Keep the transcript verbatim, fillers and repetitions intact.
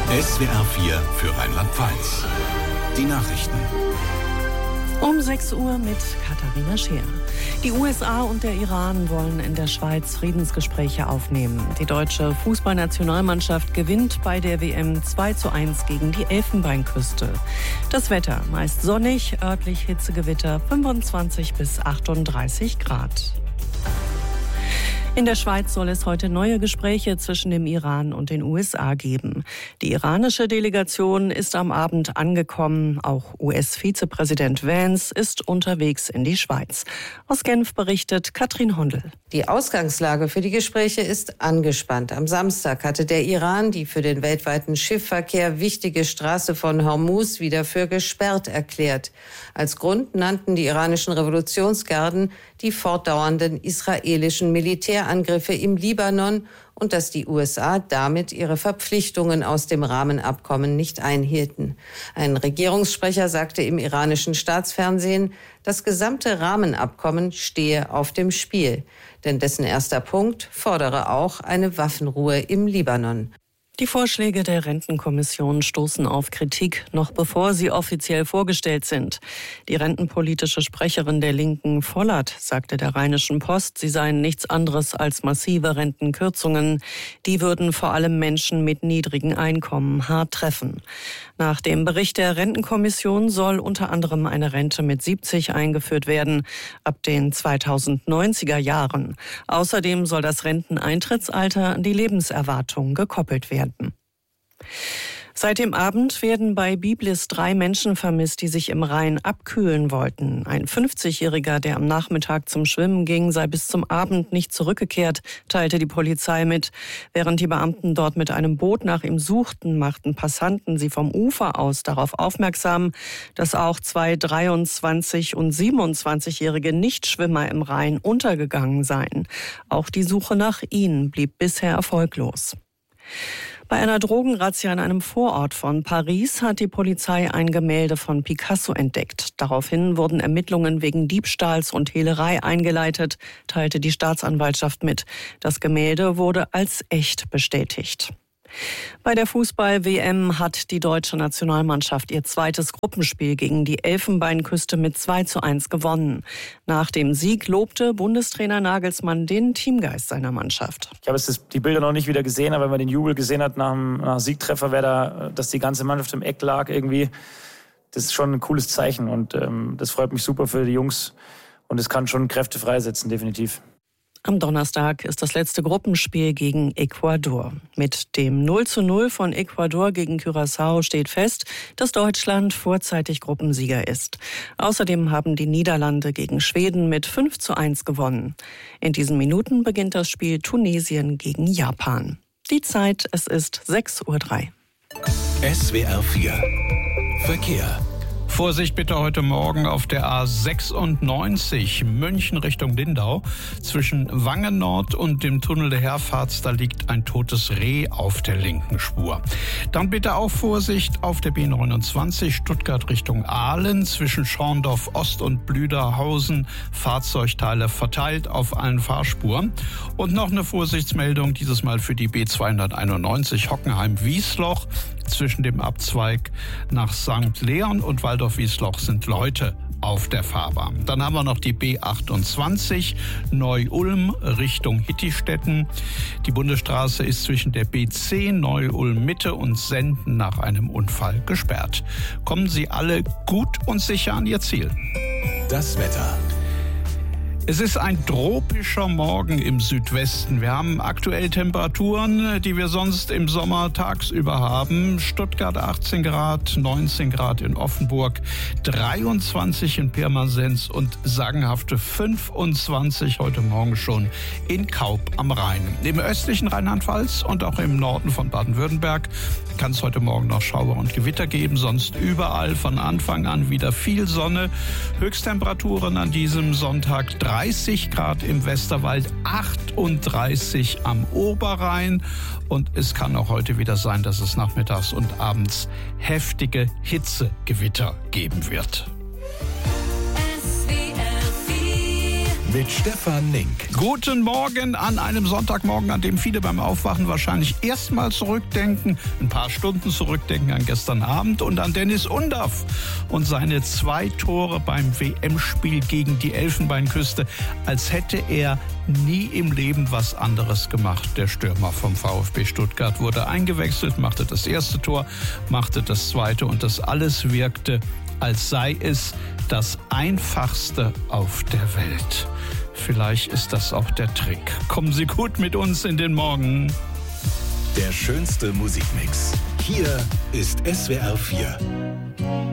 S W R vier für Rheinland-Pfalz. Die Nachrichten. Um sechs Uhr mit Katharina Scheer. Die U S A und der Iran wollen in der Schweiz Friedensgespräche aufnehmen. Die deutsche Fußballnationalmannschaft gewinnt bei der W M zwei zu eins gegen die Elfenbeinküste. Das Wetter meist sonnig, örtlich Hitzegewitter fünfundzwanzig bis achtunddreißig Grad. In der Schweiz soll es heute neue Gespräche zwischen dem Iran und den U S A geben. Die iranische Delegation ist am Abend angekommen. Auch U S-Vizepräsident Vance ist unterwegs in die Schweiz. Aus Genf berichtet Katrin Hondel. Die Ausgangslage für die Gespräche ist angespannt. Am Samstag hatte der Iran die für den weltweiten Schiffverkehr wichtige Straße von Hormuz wieder für gesperrt erklärt. Als Grund nannten die iranischen Revolutionsgarden die fortdauernden israelischen Militärangriffe im Libanon und dass die U S A damit ihre Verpflichtungen aus dem Rahmenabkommen nicht einhielten. Ein Regierungssprecher sagte im iranischen Staatsfernsehen, das gesamte Rahmenabkommen stehe auf dem Spiel. Denn dessen erster Punkt fordere auch eine Waffenruhe im Libanon. Die Vorschläge der Rentenkommission stoßen auf Kritik, noch bevor sie offiziell vorgestellt sind. Die rentenpolitische Sprecherin der Linken, Vollert, sagte der Rheinischen Post, sie seien nichts anderes als massive Rentenkürzungen. Die würden vor allem Menschen mit niedrigen Einkommen hart treffen. Nach dem Bericht der Rentenkommission soll unter anderem eine Rente mit siebzig eingeführt werden, ab den zweitausendneunziger Jahren. Außerdem soll das Renteneintrittsalter an die Lebenserwartung gekoppelt werden. Seit dem Abend werden bei Biblis drei Menschen vermisst, die sich im Rhein abkühlen wollten. Ein fünfzigjähriger, der am Nachmittag zum Schwimmen ging, sei bis zum Abend nicht zurückgekehrt, teilte die Polizei mit. Während die Beamten dort mit einem Boot nach ihm suchten, machten Passanten sie vom Ufer aus darauf aufmerksam, dass auch zwei dreiundzwanzig- und siebenundzwanzigjährige Nichtschwimmer im Rhein untergegangen seien. Auch die Suche nach ihnen blieb bisher erfolglos. Bei einer Drogenrazzia in einem Vorort von Paris hat die Polizei ein Gemälde von Picasso entdeckt. Daraufhin wurden Ermittlungen wegen Diebstahls und Hehlerei eingeleitet, teilte die Staatsanwaltschaft mit. Das Gemälde wurde als echt bestätigt. Bei der Fußball-W M hat die deutsche Nationalmannschaft ihr zweites Gruppenspiel gegen die Elfenbeinküste mit zwei zu eins gewonnen. Nach dem Sieg lobte Bundestrainer Nagelsmann den Teamgeist seiner Mannschaft. Ich habe jetzt die Bilder noch nicht wieder gesehen, aber wenn man den Jubel gesehen hat nach dem, nach dem Siegtreffer, wer da, dass die ganze Mannschaft im Eck lag irgendwie, das ist schon ein cooles Zeichen und ähm, das freut mich super für die Jungs und es kann schon Kräfte freisetzen, definitiv. Am Donnerstag ist das letzte Gruppenspiel gegen Ecuador. Mit dem null zu null von Ecuador gegen Curaçao steht fest, dass Deutschland vorzeitig Gruppensieger ist. Außerdem haben die Niederlande gegen Schweden mit fünf zu eins gewonnen. In diesen Minuten beginnt das Spiel Tunesien gegen Japan. Die Zeit, es ist sechs Uhr drei. S W R vier Verkehr. Vorsicht bitte heute Morgen auf der A sechsundneunzig München Richtung Lindau. Zwischen Wangen Nord und dem Tunnel der Herfahrt, da liegt ein totes Reh auf der linken Spur. Dann bitte auch Vorsicht auf der B neunundzwanzig Stuttgart Richtung Aalen. Zwischen Schorndorf Ost und Blüderhausen Fahrzeugteile verteilt auf allen Fahrspuren. Und noch eine Vorsichtsmeldung, dieses Mal für die B zweihunderteinundneunzig Hockenheim-Wiesloch. Zwischen dem Abzweig nach Sankt Leon und Waldorf-Wiesloch sind Leute auf der Fahrbahn. Dann haben wir noch die B achtundzwanzig Neu-Ulm Richtung Hittistetten. Die Bundesstraße ist zwischen der B zehn Neu-Ulm Mitte und Senden nach einem Unfall gesperrt. Kommen Sie alle gut und sicher an Ihr Ziel. Das Wetter. Es ist ein tropischer Morgen im Südwesten. Wir haben aktuell Temperaturen, die wir sonst im Sommer tagsüber haben. Stuttgart achtzehn Grad, neunzehn Grad in Offenburg, dreiundzwanzig in Pirmasens und sagenhafte fünfundzwanzig heute Morgen schon in Kaub am Rhein. Im östlichen Rheinland-Pfalz und auch im Norden von Baden-Württemberg kann es heute Morgen noch Schauer und Gewitter geben. Sonst überall von Anfang an wieder viel Sonne. Höchsttemperaturen an diesem Sonntag dreißig Grad im Westerwald, achtunddreißig am Oberrhein. Und es kann auch heute wieder sein, dass es nachmittags und abends heftige Hitzegewitter geben wird. mit Stefan Link. Guten Morgen an einem Sonntagmorgen, an dem viele beim Aufwachen wahrscheinlich erstmal zurückdenken, ein paar Stunden zurückdenken an gestern Abend und an Dennis Undaff und seine zwei Tore beim W M-Spiel gegen die Elfenbeinküste, als hätte er nie im Leben was anderes gemacht. Der Stürmer vom VfB Stuttgart wurde eingewechselt, machte das erste Tor, machte das zweite und das alles wirkte, als sei es das Einfachste auf der Welt. Vielleicht ist das auch der Trick. Kommen Sie gut mit uns in den Morgen. Der schönste Musikmix. Hier ist S W R vier.